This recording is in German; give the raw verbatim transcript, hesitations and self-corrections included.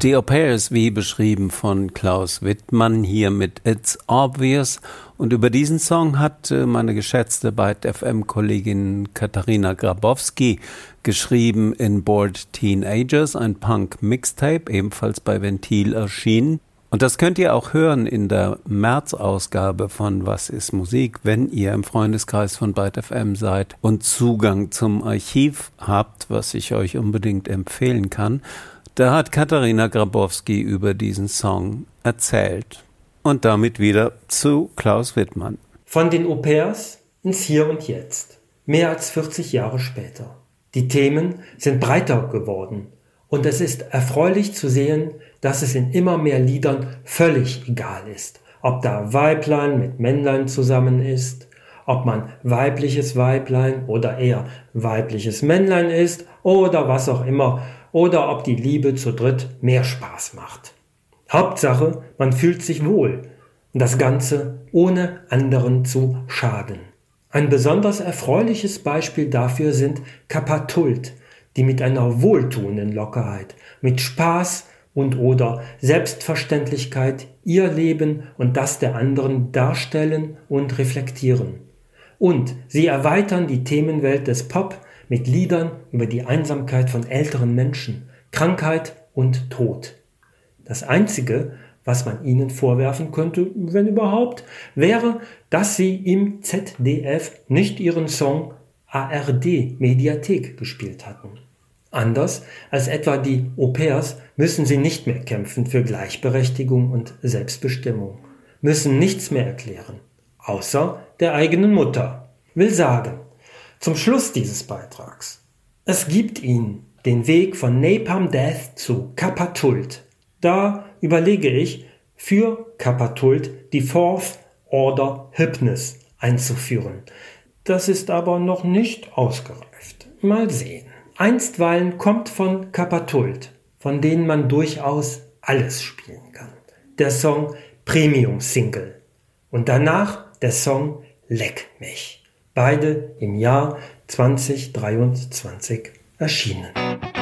Die Au Pairs, wie beschrieben von Klaus Wittmann, hier mit It's Obvious. Und über diesen Song hat meine geschätzte Byte F M-Kollegin Katharina Grabowski geschrieben in Bored Teenagers, ein Punk-Mixtape, ebenfalls bei Ventil erschienen. Und das könnt ihr auch hören in der März-Ausgabe von Was ist Musik, wenn ihr im Freundeskreis von Byte F M seid und Zugang zum Archiv habt, was ich euch unbedingt empfehlen kann. Da hat Katharina Grabowski über diesen Song erzählt. Und damit wieder zu Klaus Wittmann. Von den Au Pairs ins Hier und Jetzt. Mehr als vierzig Jahre später. Die Themen sind breiter geworden. Und es ist erfreulich zu sehen, dass es in immer mehr Liedern völlig egal ist, ob da Weiblein mit Männlein zusammen ist, ob man weibliches Weiblein oder eher weibliches Männlein ist oder was auch immer, oder ob die Liebe zu dritt mehr Spaß macht. Hauptsache, man fühlt sich wohl und das Ganze ohne anderen zu schaden. Ein besonders erfreuliches Beispiel dafür sind Kappa-Tult, die mit einer wohltuenden Lockerheit, mit Spaß und oder Selbstverständlichkeit ihr Leben und das der anderen darstellen und reflektieren. Und sie erweitern die Themenwelt des Pop mit Liedern über die Einsamkeit von älteren Menschen, Krankheit und Tod. Das Einzige, was man ihnen vorwerfen könnte, wenn überhaupt, wäre, dass sie im Z D F nicht ihren Song A R D Mediathek gespielt hatten. Anders als etwa die Au Pairs müssen sie nicht mehr kämpfen für Gleichberechtigung und Selbstbestimmung, müssen nichts mehr erklären, außer der eigenen Mutter. Will sagen, zum Schluss dieses Beitrags, es gibt ihnen den Weg von Napalm Death zu Kappa-Tult. Da überlege ich, für Kappa-Tult die Fourth Order Hypness einzuführen. Das ist aber noch nicht ausgereift. Mal sehen. Einstweilen kommt von Kappa-Tult, von denen man durchaus alles spielen kann. Der Song Premium Single. Und danach der Song Leck mich. Beide im Jahr zwanzig dreiundzwanzig erschienen.